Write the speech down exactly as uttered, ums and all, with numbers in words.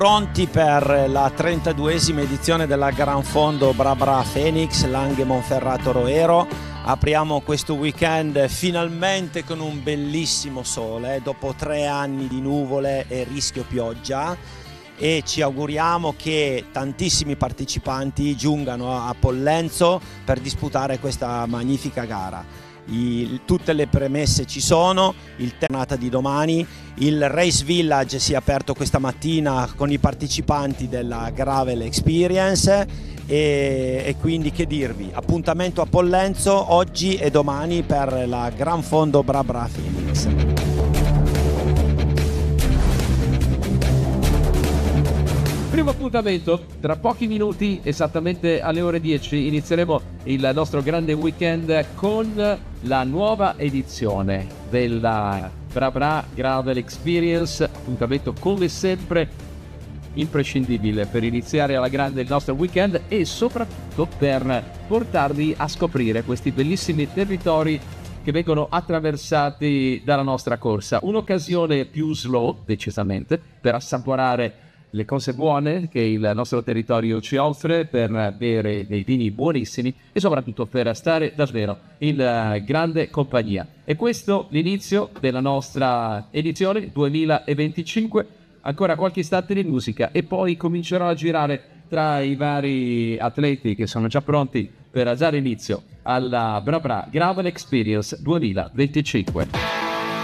Pronti per la trentaduesima edizione della Gran Fondo Bra Bra Phoenix Langhe Monferrato Roero. Apriamo questo weekend finalmente con un bellissimo sole dopo tre anni di nuvole e rischio pioggia, e ci auguriamo che tantissimi partecipanti giungano a Pollenzo per disputare questa magnifica gara. I, tutte le premesse ci sono, il tornata di domani, il Race Village si è aperto questa mattina con i partecipanti della Gravel Experience e, e quindi che dirvi, appuntamento a Pollenzo oggi e domani per la Gran Fondo Bra Bra Phoenix. Primo appuntamento, tra pochi minuti, esattamente alle ore dieci, inizieremo il nostro grande weekend con la nuova edizione della Bra Bra Gravel Experience, appuntamento come sempre imprescindibile per iniziare alla grande il nostro weekend e soprattutto per portarvi a scoprire questi bellissimi territori che vengono attraversati dalla nostra corsa. Un'occasione più slow, decisamente, per assaporare le cose buone che il nostro territorio ci offre, per bere dei vini buonissimi e soprattutto per stare davvero in uh, grande compagnia. E questo l'inizio della nostra edizione duemilaventicinque, ancora qualche istante di musica e poi comincerò a girare tra i vari atleti che sono già pronti per dare inizio alla Bra Bra Gravel Experience duemilaventicinque.